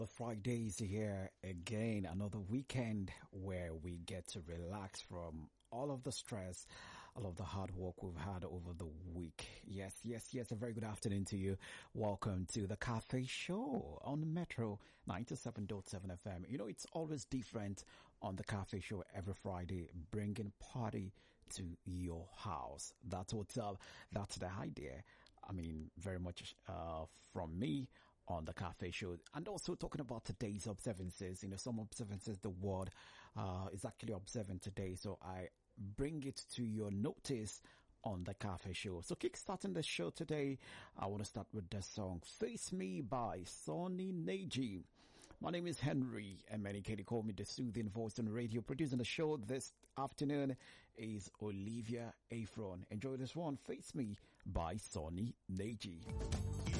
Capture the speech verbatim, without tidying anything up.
Another Friday is here again, another weekend where we get to relax from all of the stress, all of the hard work we've had over the week. Yes, yes, yes. A very good afternoon to you. Welcome to the Cafe Show on Metro ninety-seven point seven F M. You know, it's always different on the Cafe Show every Friday, bringing party to your house. That's what's up. That's the idea. I mean, very much uh, from me on the Cafe Show, and also talking about today's observances. You know, some observances the world uh, is actually observing today, so I bring it to your notice on the Cafe Show. So kickstarting the show today, I want to start with the song Face Me by Sonny Neji. My name is Henry, and many can call me the soothing voice on the radio. Producing the show this afternoon is Olivia Afron. Enjoy this one, Face Me by Sonny Neji.